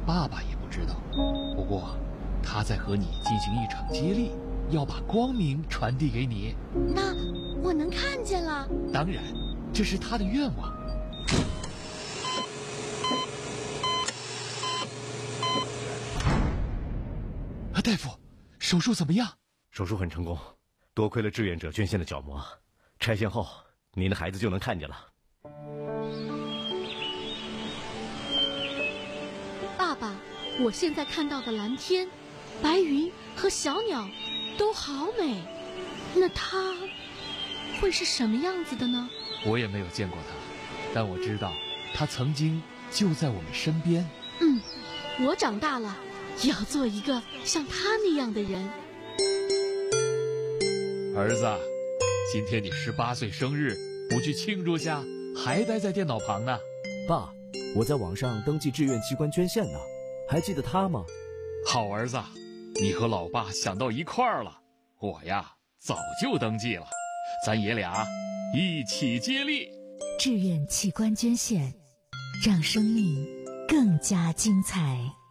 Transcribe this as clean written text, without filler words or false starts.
爸爸也不知道。不过，他在和你进行一场接力，要把光明传递给你。 那我能看见了？ 当然，这是他的愿望。大夫，手术怎么样？ 手术很成功，多亏了志愿者捐献的角膜，拆线后您的孩子就能看见了。 爸爸，我现在看到的蓝天、白云和小鸟都好美，那它会是什么样子的呢？ 我也没有见过它，但我知道它曾经就在我们身边。 我长大了要做一个像他那样的人。 儿子，今天你18岁生日，不去庆祝下，还待在电脑旁呢？ 爸，我在网上登记志愿器官捐献呢，还记得他吗？ 好儿子，你和老爸想到一块儿了。我呀，早就登记了，咱爷俩一起接力。 志愿器官捐献，让生命更加精彩。